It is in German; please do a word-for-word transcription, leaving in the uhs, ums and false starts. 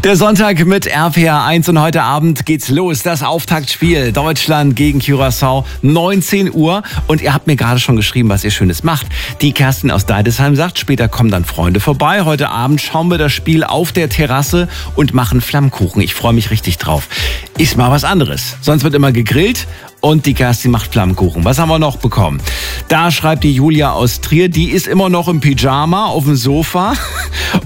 Der Sonntag mit R P R eins und heute Abend geht's los. Das Auftaktspiel Deutschland gegen Curaçao, neunzehn Uhr. Und ihr habt mir gerade schon geschrieben, was ihr Schönes macht. Die Kerstin aus Deidesheim sagt, später kommen dann Freunde vorbei. Heute Abend schauen wir das Spiel auf der Terrasse und machen Flammkuchen. Ich freue mich richtig drauf. Ist mal was anderes. Sonst wird immer gegrillt und die Kerstin macht Flammkuchen. Was haben wir noch bekommen? Da schreibt die Julia aus Trier, die ist immer noch im Pyjama auf dem Sofa.